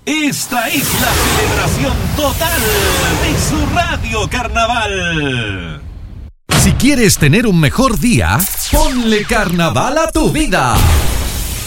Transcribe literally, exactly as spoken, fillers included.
Esta es la celebración total de su Radio Carnaval. Si quieres tener un mejor día, ponle carnaval a tu vida.